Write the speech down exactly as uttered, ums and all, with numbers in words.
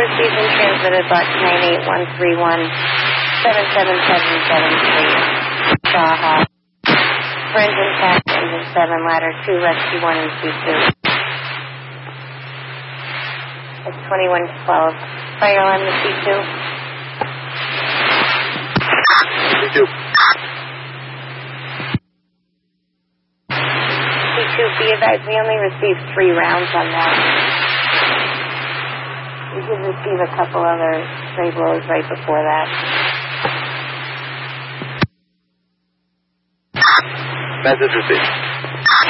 received and transmitted box nine eight one three one seven seven seven seven three. Shaha. For engine pack, engine seven, ladder two, rescue one and C two. It's twenty-one twelve. Fire on the C two. C two. C two, be advised, we only received three rounds on that. We did receive a couple other stray blows right before that. Message received.